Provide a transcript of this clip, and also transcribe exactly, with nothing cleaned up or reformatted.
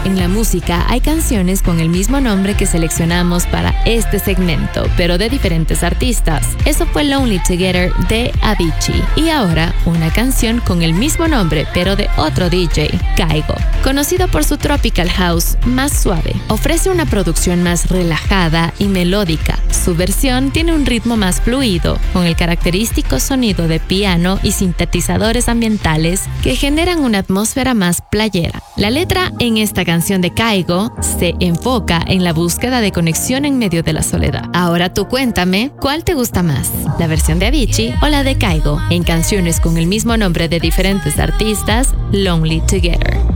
En la música hay canciones con el mismo nombre que seleccionamos para este segmento, pero de diferentes artistas. Eso fue Lonely Together de Avicii. Y ahora, una canción con el mismo nombre, pero de otro D J, Kygo. Conocido por su tropical house más suave, ofrece una producción más relajada y melódica. Su versión tiene un ritmo más fluido, con el característico sonido de piano y sintetizadores ambientales que generan una atmósfera más playera. La letra en esta canción de Kygo se enfoca en la búsqueda de conexión en medio de la soledad. Ahora tú cuéntame, ¿cuál te gusta más? ¿La versión de Avicii o la de Kygo? En canciones con el mismo nombre de diferentes artistas, Lonely Together.